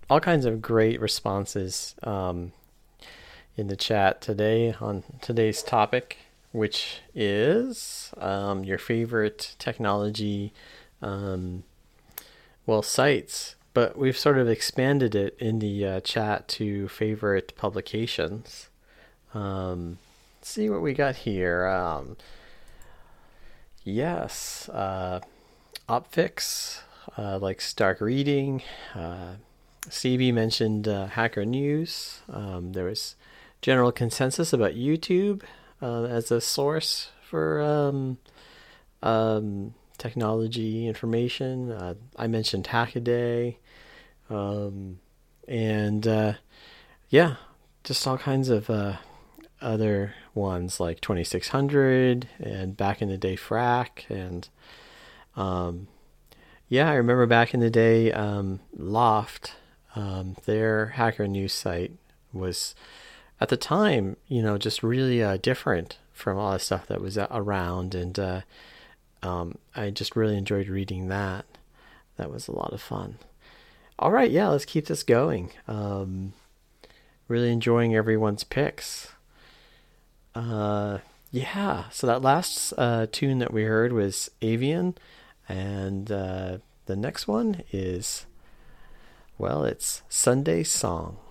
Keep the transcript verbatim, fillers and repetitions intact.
all kinds of great responses um, in the chat today on today's topic, which is um, your favorite technology, um, well, sites. But we've sort of expanded it in the uh, chat to favorite publications. Um, let's see what we got here. Um, yes, uh, Opfix, uh, like Stark Reading. Uh, Stevie mentioned uh, Hacker News. Um, there was general consensus about YouTube uh, as a source for um, um, technology information. Uh, I mentioned Hackaday. Um, and uh, yeah, just all kinds of uh, other ones like twenty-six hundred and back in the day Frack. And um, yeah, I remember back in the day um, Loft, um, their Hacker News site was at the time, you know, just really uh, different from all the stuff that was around. And uh, um, I just really enjoyed reading that. That was a lot of fun. All right, yeah, let's keep this going. Um, really enjoying everyone's picks. Uh, yeah, so that last uh, tune that we heard was Avian, and uh, the next one is, well, it's Sunday Song.